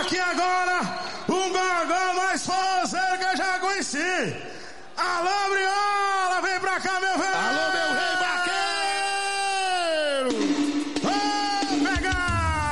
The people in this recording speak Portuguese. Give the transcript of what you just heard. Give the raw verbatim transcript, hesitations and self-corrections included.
Aqui agora, um gogó mais forrozeiro que eu já conheci. Alô,